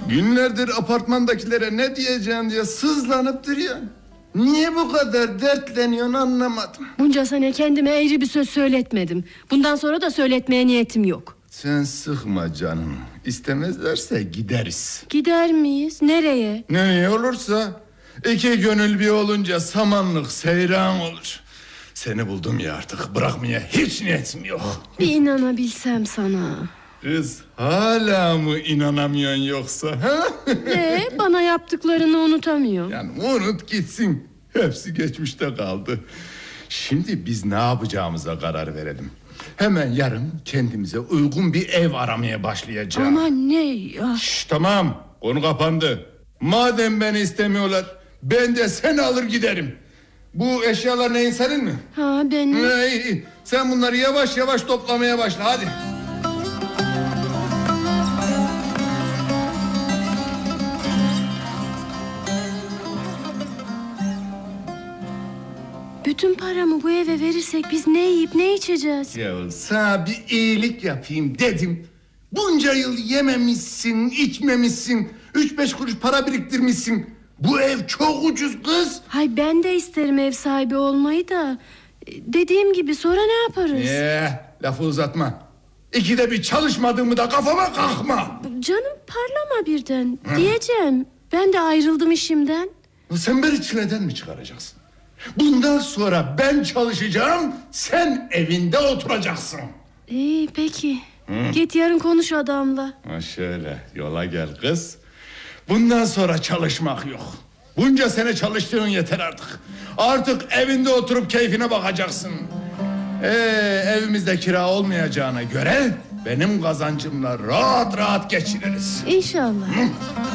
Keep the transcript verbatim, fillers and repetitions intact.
Günlerdir apartmandakilere ne diyeceğim diye sızlanıp duruyor. Niye bu kadar dertleniyorsun anlamadım. Bunca sene kendime eğri bir söz söyletmedim. Bundan sonra da söyletmeye niyetim yok. Sen sıkma canım. İstemezlerse gideriz. Gider miyiz? Nereye? Nereye olursa. İki gönül bir olunca samanlık seyran olur. Seni buldum ya artık, bırakmaya hiç niyetim yok. Bir inanabilsem sana. Kız hala mı inanamıyorsun yoksa? Ha? Ee, bana yaptıklarını unutamıyor. Yani unut gitsin. Hepsi geçmişte kaldı. Şimdi biz ne yapacağımıza karar verelim. Hemen yarın kendimize uygun bir ev aramaya başlayacağız. Ama ne ya? Şş, tamam, konu kapandı. Madem beni istemiyorlar, ben de seni alır giderim. Bu eşyalar neyin, senin mi? Ha, benim. Ne, iyi, iyi. Sen bunları yavaş yavaş toplamaya başla, hadi. Bütün paramı bu eve verirsek biz ne yiyip ne içeceğiz? Ya sana bir iyilik yapayım dedim. Bunca yıl yememişsin, içmemişsin. Üç beş kuruş para biriktirmişsin. Bu ev çok ucuz kız. Hay ben de isterim ev sahibi olmayı da. Dediğim gibi sonra ne yaparız? Ee, lafı uzatma. İkide bir çalışmadığımı da kafama kalkma. Canım parlama birden. Hı. Diyeceğim. Ben de ayrıldım işimden. Sen beni çileden mi çıkaracaksın? Bundan sonra ben çalışacağım, sen evinde oturacaksın. İyi peki. Hı. Git yarın konuş adamla. Ha şöyle, yola gel kız. Bundan sonra çalışmak yok. Bunca sene çalıştığın yeter artık. Artık evinde oturup keyfine bakacaksın. Ee, evimizde kira olmayacağına göre benim kazancımla rahat rahat geçiniriz. İnşallah. Hı.